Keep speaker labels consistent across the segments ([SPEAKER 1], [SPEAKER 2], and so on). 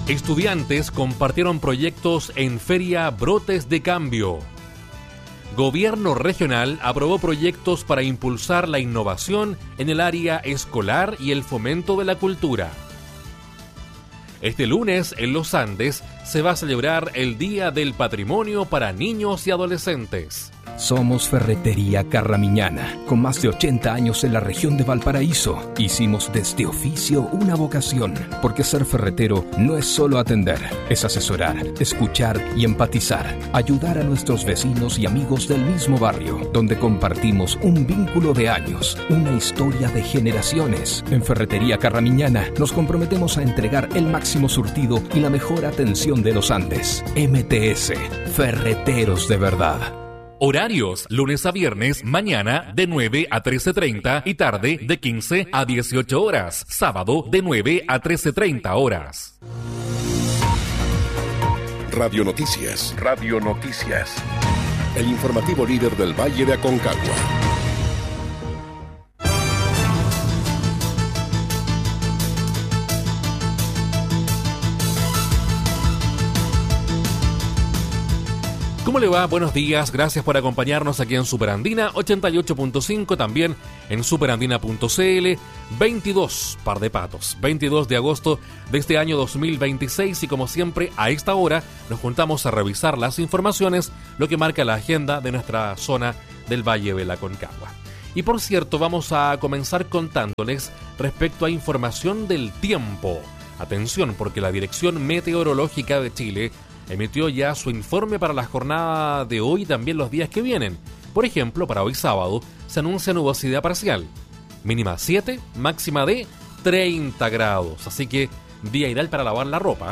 [SPEAKER 1] Estudiantes compartieron proyectos en Feria Brotes de Cambio. Gobierno regional aprobó proyectos para impulsar la innovación en el área escolar y el fomento de la cultura. Este lunes, en los Andes, se va a celebrar el Día del Patrimonio para Niños y Adolescentes.
[SPEAKER 2] Somos Ferretería Carramiñana, con más de 80 años en la región de Valparaíso. Hicimos de este oficio una vocación, porque ser ferretero no es solo atender, es asesorar, escuchar y empatizar, ayudar a nuestros vecinos y amigos del mismo barrio, donde compartimos un vínculo de años, una historia de generaciones. En Ferretería Carramiñana nos comprometemos a entregar el máximo surtido y la mejor atención de los Andes. MTS, Ferreteros de verdad.
[SPEAKER 1] Horarios, lunes a viernes, mañana de 9 a 13:30 y tarde de 15 a 18 horas. Sábado de 9 a 13:30 horas.
[SPEAKER 3] Radio Noticias. Radio Noticias. El informativo líder del Valle de Aconcagua.
[SPEAKER 1] ¿Cómo le va? Buenos días, gracias por acompañarnos aquí en Superandina 88.5, también en superandina.cl. 22 de agosto de este año 2026 y como siempre a esta hora nos juntamos a revisar las informaciones, lo que marca la agenda de nuestra zona del Valle de la Aconcagua. Y por cierto, vamos a comenzar contándoles respecto a información del tiempo. Atención, porque la Dirección Meteorológica de Chile emitió ya su informe para la jornada de hoy y también los días que vienen. Por ejemplo, para hoy sábado se anuncia nubosidad parcial. Mínima 7, máxima de 30 grados. Así que día ideal para lavar la ropa.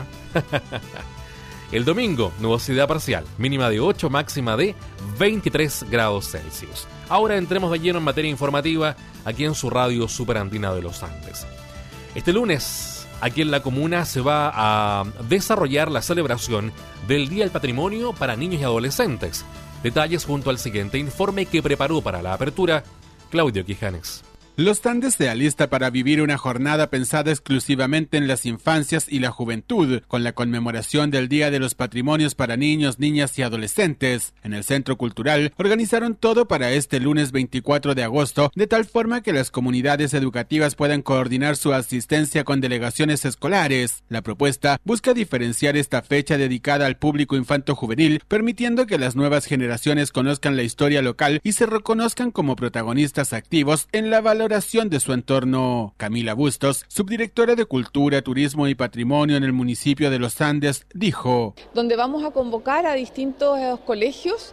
[SPEAKER 1] El domingo, nubosidad parcial. Mínima de 8, máxima de 23 grados Celsius. Ahora entremos de lleno en materia informativa aquí en su radio Superandina de los Andes. Este lunes, aquí en la comuna se va a desarrollar la celebración del Día del Patrimonio para Niños y Adolescentes. Detalles junto al siguiente informe que preparó para la apertura Claudio Quijanes.
[SPEAKER 4] Los Andes se alista para vivir una jornada pensada exclusivamente en las infancias y la juventud, con la conmemoración del Día de los Patrimonios para Niños, Niñas y Adolescentes. En el Centro Cultural organizaron todo para este lunes 24 de agosto, de tal forma que las comunidades educativas puedan coordinar su asistencia con delegaciones escolares. La propuesta busca diferenciar esta fecha dedicada al público infanto-juvenil, permitiendo que las nuevas generaciones conozcan la historia local y se reconozcan como protagonistas activos en la valoración de su entorno. Camila Bustos, subdirectora de Cultura, Turismo y Patrimonio en el municipio de Los Andes, dijo:
[SPEAKER 5] donde vamos a convocar a distintos colegios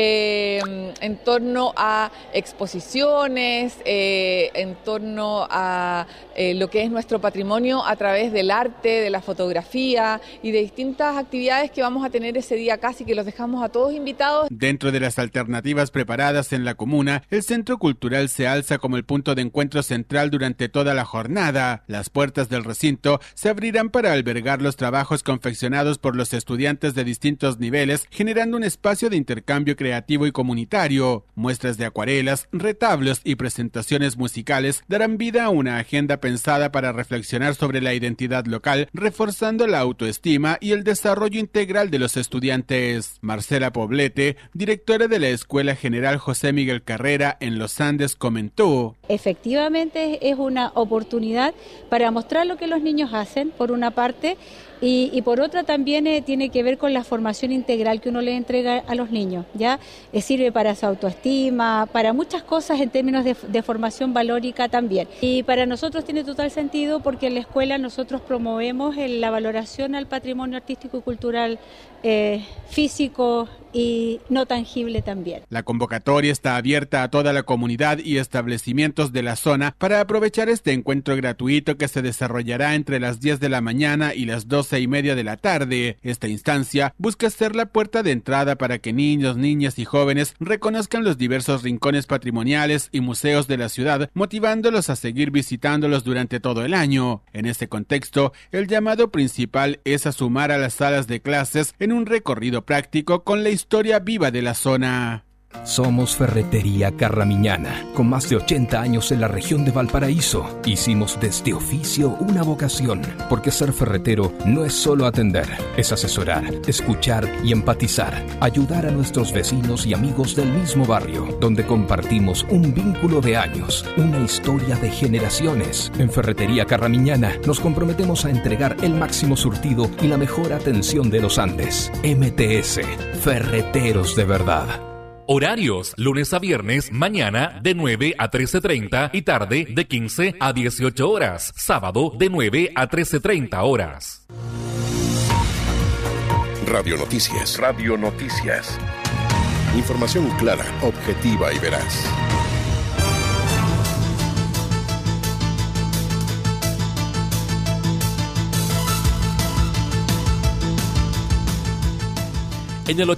[SPEAKER 5] en torno a exposiciones, en torno a lo que es nuestro patrimonio a través del arte, de la fotografía y de distintas actividades que vamos a tener ese día casi, que los dejamos a todos invitados.
[SPEAKER 4] Dentro de las alternativas preparadas en la comuna, el Centro Cultural se alza como el punto de encuentro central durante toda la jornada. Las puertas del recinto se abrirán para albergar los trabajos confeccionados por los estudiantes de distintos niveles, generando un espacio de intercambio creativo y comunitario. Muestras de acuarelas, retablos y presentaciones musicales darán vida a una agenda pensada para reflexionar sobre la identidad local, reforzando la autoestima y el desarrollo integral de los estudiantes. Marcela Poblete, directora de la Escuela General José Miguel Carrera en Los Andes, comentó:
[SPEAKER 6] efectivamente es una oportunidad para mostrar lo que los niños hacen, por una parte, y por otra también tiene que ver con la formación integral que uno le entrega a los niños, ¿ya? Sirve para su autoestima, para muchas cosas en términos de formación valórica también. Y para nosotros tiene total sentido porque en la escuela nosotros promovemos la valoración al patrimonio artístico y cultural físico y no tangible también.
[SPEAKER 4] La convocatoria está abierta a toda la comunidad y establecimientos de la zona para aprovechar este encuentro gratuito que se desarrollará entre las 10 de la mañana y las 12:30 de la tarde. Esta instancia busca ser la puerta de entrada para que niños, niñas y jóvenes reconozcan los diversos rincones patrimoniales y museos de la ciudad, motivándolos a seguir visitándolos durante todo el año. En este contexto, el llamado principal es a sumar a las salas de clases en un recorrido práctico con la historia viva de la zona.
[SPEAKER 2] Somos Ferretería Carramiñana, con más de 80 años en la región de Valparaíso. Hicimos de este oficio una vocación, porque ser ferretero no es solo atender, es asesorar, escuchar y empatizar, ayudar a nuestros vecinos y amigos del mismo barrio, donde compartimos un vínculo de años, una historia de generaciones. En Ferretería Carramiñana nos comprometemos a entregar el máximo surtido y la mejor atención de los Andes. MTS, Ferreteros de verdad.
[SPEAKER 1] Horarios, lunes a viernes, mañana de 9 a 13:30 y tarde de 15 a 18 horas. Sábado de 9 a 13:30 horas.
[SPEAKER 3] Radio Noticias. Radio Noticias. Información clara, objetiva y veraz.
[SPEAKER 1] En el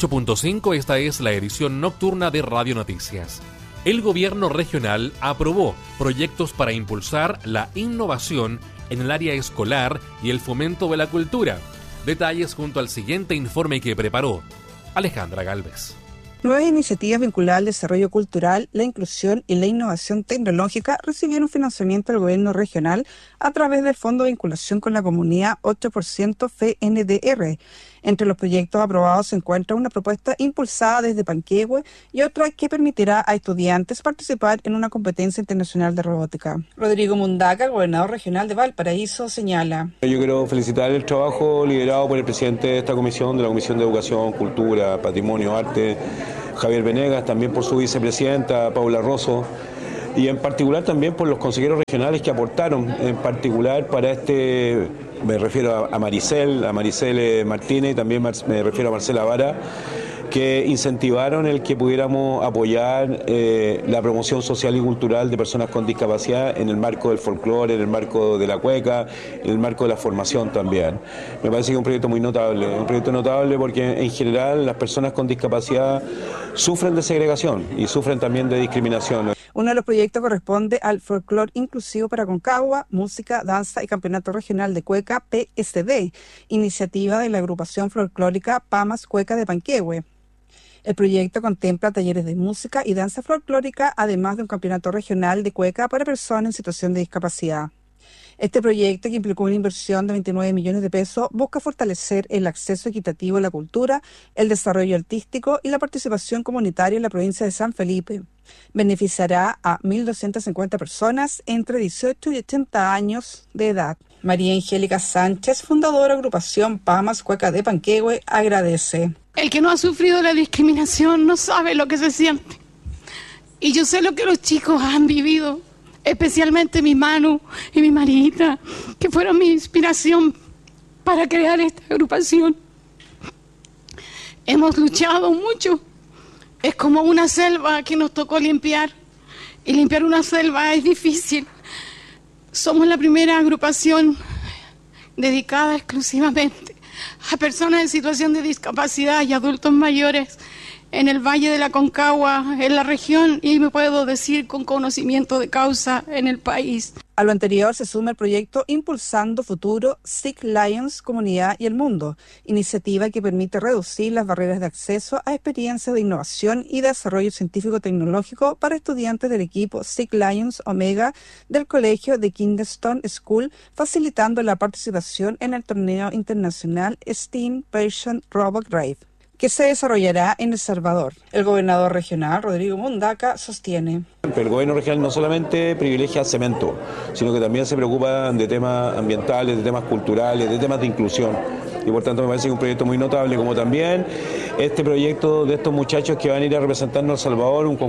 [SPEAKER 1] 88.5 esta es la edición nocturna de Radio Noticias. El gobierno regional aprobó proyectos para impulsar la innovación en el área escolar y el fomento de la cultura. Detalles junto al siguiente informe que preparó Alejandra Galvez.
[SPEAKER 7] Nuevas iniciativas vinculadas al desarrollo cultural, la inclusión y la innovación tecnológica recibieron financiamiento del gobierno regional a través del Fondo de Vinculación con la Comunidad 8% FNDR. Entre los proyectos aprobados se encuentra una propuesta impulsada desde Panquehue y otra que permitirá a estudiantes participar en una competencia internacional de robótica. Rodrigo Mundaca, gobernador regional de Valparaíso, señala:
[SPEAKER 8] Yo quiero felicitar el trabajo liderado por el presidente de esta comisión, de la Comisión de Educación, Cultura, Patrimonio, Arte, Javier Venegas, también por su vicepresidenta, Paula Rosso, y en particular también por los consejeros regionales que aportaron, en particular para este, me refiero a Maricel Martínez, y también me refiero a Marcela Vara, que incentivaron el que pudiéramos apoyar la promoción social y cultural de personas con discapacidad en el marco del folclore, en el marco de la cueca, en el marco de la formación también. Me parece que es un proyecto muy notable porque en general las personas con discapacidad sufren de segregación y sufren también de discriminación.
[SPEAKER 7] Uno de los proyectos corresponde al folclore inclusivo para Concagua, música, danza y campeonato regional de cueca PSD, iniciativa de la agrupación folclórica Pamas Cueca de Panquehue. El proyecto contempla talleres de música y danza folclórica, además de un campeonato regional de cueca para personas en situación de discapacidad. Este proyecto, que implicó una inversión de 29 millones de pesos, busca fortalecer el acceso equitativo a la cultura, el desarrollo artístico y la participación comunitaria en la provincia de San Felipe. Beneficiará a 1.250 personas entre 18 y 80 años de edad. María Angélica Sánchez, fundadora de la agrupación Pamas Cueca de Panquehue, agradece.
[SPEAKER 9] El que no ha sufrido la discriminación no sabe lo que se siente. Y yo sé lo que los chicos han vivido, especialmente mi Manu y mi Marita, que fueron mi inspiración para crear esta agrupación. Hemos luchado mucho. Es como una selva que nos tocó limpiar. Y limpiar una selva es difícil. Somos la primera agrupación dedicada exclusivamente a personas en situación de discapacidad y adultos mayores en el Valle de la Concagua, en la región, y me puedo decir con conocimiento de causa en el país.
[SPEAKER 7] A lo anterior se suma el proyecto Impulsando Futuro, Sick Lions, Comunidad y el Mundo, iniciativa que permite reducir las barreras de acceso a experiencias de innovación y desarrollo científico-tecnológico para estudiantes del equipo Sick Lions Omega del colegio de Kingston School, facilitando la participación en el torneo internacional STEAM Persian Robot Drive, que se desarrollará en El Salvador. El gobernador regional, Rodrigo Mundaca, sostiene:
[SPEAKER 8] El gobierno regional no solamente privilegia cemento, sino que también se preocupa de temas ambientales, de temas culturales, de temas de inclusión. Y por tanto me parece que es un proyecto muy notable, como también este proyecto de estos muchachos que van a ir a representarnos a El Salvador, un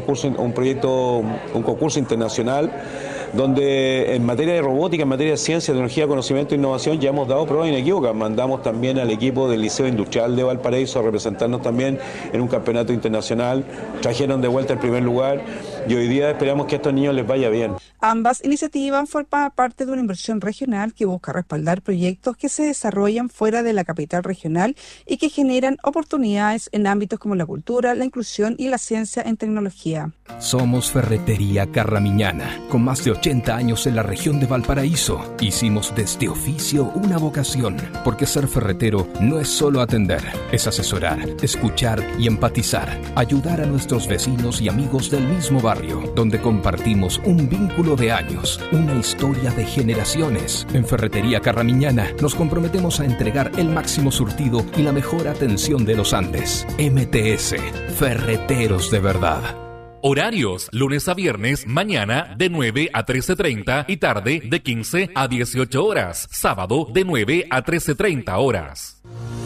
[SPEAKER 8] concurso internacional, donde en materia de robótica, en materia de ciencia, tecnología, conocimiento e innovación ya hemos dado pruebas inequívocas. Mandamos también al equipo del Liceo Industrial de Valparaíso a representarnos también en un campeonato internacional, trajeron de vuelta el primer lugar y hoy día esperamos que a estos niños les vaya bien.
[SPEAKER 7] Ambas iniciativas forman parte de una inversión regional que busca respaldar proyectos que se desarrollan fuera de la capital regional y que generan oportunidades en ámbitos como la cultura, la inclusión y la ciencia en tecnología.
[SPEAKER 2] Somos Ferretería Carramiñana, con más de 80 años en la región de Valparaíso. Hicimos de este oficio una vocación, porque ser ferretero no es solo atender, es asesorar, escuchar y empatizar, ayudar a nuestros vecinos y amigos del mismo barrio, donde compartimos un vínculo de años, una historia de generaciones. En Ferretería Carramiñana nos comprometemos a entregar el máximo surtido y la mejor atención de los Andes. MTS, Ferreteros de verdad.
[SPEAKER 1] Horarios, lunes a viernes, mañana de 9 a 13:30 y tarde de 15 a 18 horas. Sábado de 9 a 13:30 horas.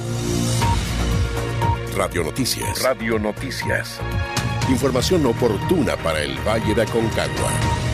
[SPEAKER 3] Radio Noticias. Radio Noticias. Información oportuna para el Valle de Aconcagua.